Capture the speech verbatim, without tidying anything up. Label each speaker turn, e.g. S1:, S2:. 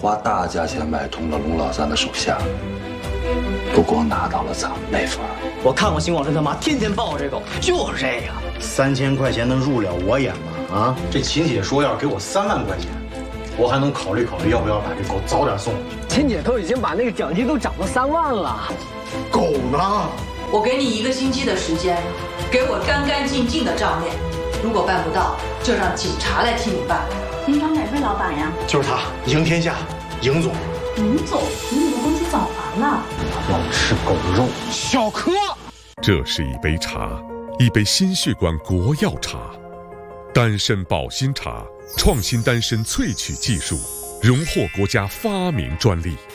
S1: 花大价钱买通了龙老三的手下，不光拿到了咱们那份，
S2: 我看过邢广顺他妈天天抱这狗，就是这个。
S3: 三千块钱能入了我眼吗？啊，这秦姐说要是给我三万块钱，我还能考虑考虑要不要把这狗早点送回去。
S2: 秦姐都已经把那个奖金都涨到三万了，
S3: 狗呢？
S4: 我给你一个星期的时间，给我干干净净的账面。如果办不到，就让警察来替你办。
S5: 您找哪位老板呀？
S3: 就是他，赢天下，赢总。
S5: 赢总比你的工资早完了。
S3: 要吃狗肉。
S6: 小柯，
S7: 这是一杯茶，一杯心血管国药茶，丹参保心茶，创新丹参萃取技术，荣获国家发明专利。